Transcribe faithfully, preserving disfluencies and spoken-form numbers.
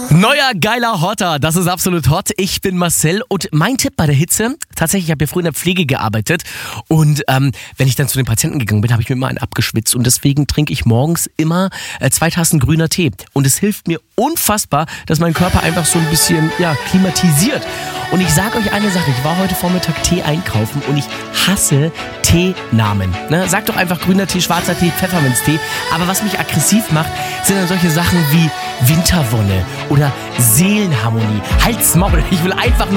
Neuer geiler Hotter, das ist absolut hot. Ich bin Marcel und mein Tipp bei der Hitze, tatsächlich, ich habe ja früher in der Pflege gearbeitet und ähm, wenn ich dann zu den Patienten gegangen bin, habe ich mir immer einen abgeschwitzt und deswegen trinke ich morgens immer äh, zwei Tassen grüner Tee und es hilft mir unfassbar, dass mein Körper einfach so ein bisschen ja, klimatisiert. Und ich sage euch eine Sache, ich war heute Vormittag Tee einkaufen und ich hasse Teenamen. Ne? Sag doch einfach grüner Tee, schwarzer Tee, Pfefferminztee. Aber was mich aggressiv macht, sind dann solche Sachen wie Winterwonne oder Seelenharmonie. Halt's Maul, ich will einfach nur